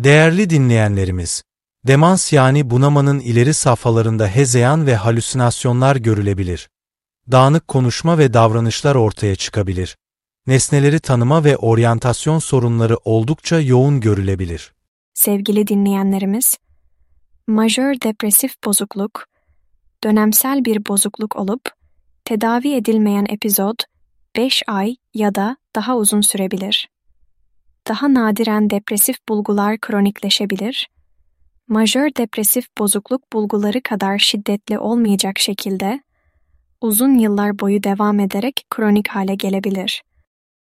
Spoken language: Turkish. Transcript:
Değerli dinleyenlerimiz, demans yani bunamanın ileri safhalarında hezeyan ve halüsinasyonlar görülebilir. Dağınık konuşma ve davranışlar ortaya çıkabilir. Nesneleri tanıma ve oryantasyon sorunları oldukça yoğun görülebilir. Sevgili dinleyenlerimiz, majör depresif bozukluk, dönemsel bir bozukluk olup, tedavi edilmeyen epizod 5 ay ya da daha uzun sürebilir. Daha nadiren depresif bulgular kronikleşebilir. Majör depresif bozukluk bulguları kadar şiddetli olmayacak şekilde uzun yıllar boyu devam ederek kronik hale gelebilir.